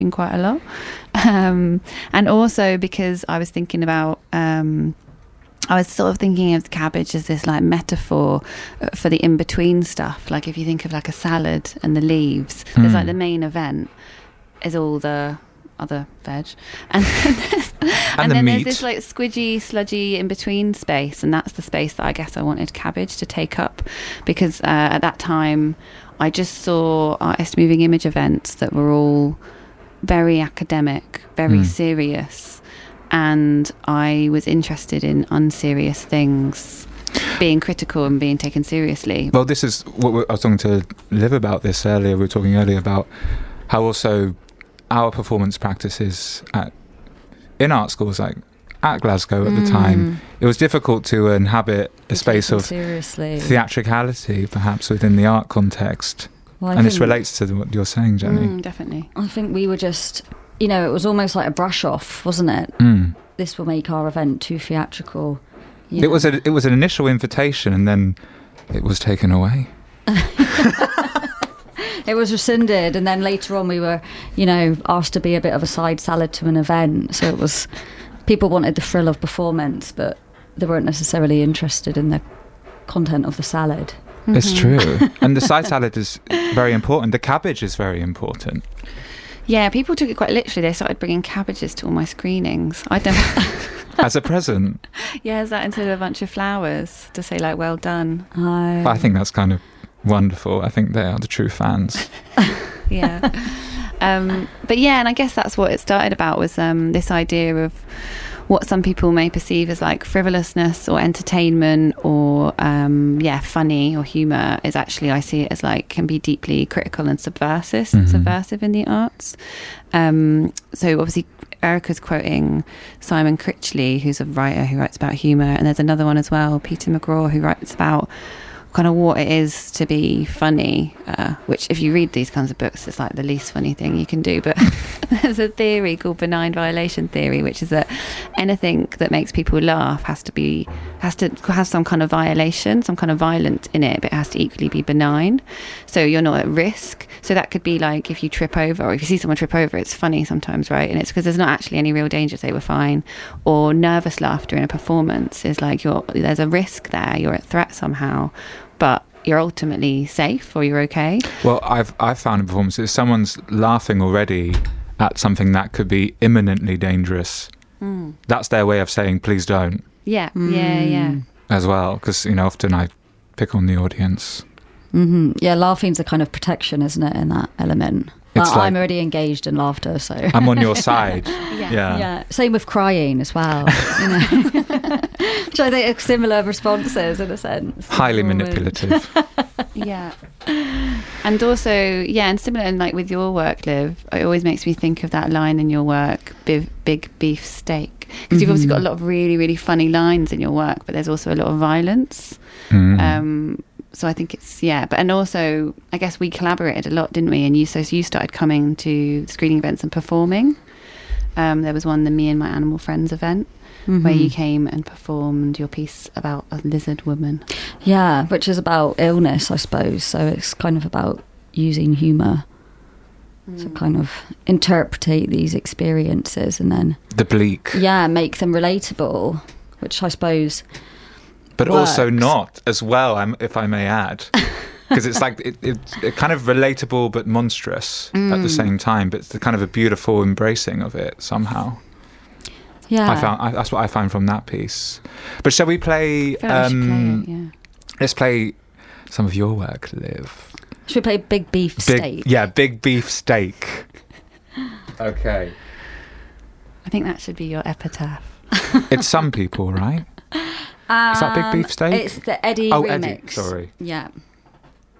quite a lot. And also because I was thinking about I was sort of thinking of the cabbage as this like metaphor for the in-between stuff. Like if you think of like a salad and the leaves, there's like the main event is all the other veg, and then there's this like squidgy, sludgy in-between space, and that's the space that I guess I wanted cabbage to take up, because at that time I just saw artist moving image events that were all very academic, very serious, and I was interested in unserious things being critical and being taken seriously. Well, this is what I was talking to Liv about this earlier. We were talking earlier about how also our performance practices in art schools, like at Glasgow at the time, it was difficult to inhabit a space of theatricality, perhaps within the art context. Well, and this relates to what you're saying, Jenny. Definitely. I think we were just, it was almost like a brush off, wasn't it? This will make our event too theatrical. It was an initial invitation, and then it was taken away. It was rescinded, and then later on we were, asked to be a bit of a side salad to an event. So it was, people wanted the thrill of performance, but they weren't necessarily interested in the content of the salad. It's true. And the side salad is very important. The cabbage is very important. Yeah, people took it quite literally. They started bringing cabbages to all my screenings. I don't As a present? Yeah, as that instead of a bunch of flowers to say, like, well done. I think that's kind of wonderful. I think they are the true fans. Yeah. But yeah, and I guess that's what it started about, was this idea of what some people may perceive as like frivolousness or entertainment or funny or humour is actually, I see it as like, can be deeply critical and subversive in the arts. So obviously Erica's quoting Simon Critchley, who's a writer who writes about humour, and there's another one as well, Peter McGraw, who writes about kind of what it is to be funny, which if you read these kinds of books, it's like the least funny thing you can do. But there's a theory called benign violation theory, which is that anything that makes people laugh has to have some kind of violation, some kind of violence in it, but it has to equally be benign, so you're not at risk. So that could be like if you trip over, or if you see someone trip over, it's funny sometimes, right? And it's because there's not actually any real danger if they were fine. Or nervous laughter in a performance is like there's a risk there, you're at threat somehow, but you're ultimately safe, or you're okay. Well, I've found in performances, someone's laughing already at something that could be imminently dangerous. That's their way of saying, please don't. Yeah. As well, because, often I pick on the audience. Yeah, laughing's a kind of protection, isn't it, in that element? I'm already engaged in laughter, so I'm on your side. Yeah. Same with crying as well. Which I think are similar responses in a sense. Highly manipulative. Yeah. And also, and similar, and like with your work, Liv, it always makes me think of that line in your work, big beef steak, because you've obviously got a lot of really, really funny lines in your work, but there's also a lot of violence. So I think it's, and also I guess we collaborated a lot, didn't we? And you started coming to screening events and performing. There was one, the Me and My Animal Friends event, where you came and performed your piece about a lizard woman. Yeah, which is about illness, I suppose. So it's kind of about using humour to kind of interpretate these experiences and then... The bleak. Yeah, make them relatable, which I suppose... But works. Also not as well, if I may add, because it's like it kind of relatable but monstrous at the same time. But it's the kind of a beautiful embracing of it somehow. Yeah, that's what I found from that piece. But shall we play? Let's play some of your work, Liv. Should we play Big Beef Steak? Yeah, Big Beef Steak. Okay. I think that should be your epitaph. It's some people, right? Is that Big Beef Steak? It's the Eddie remix. Eddie, sorry. Yeah.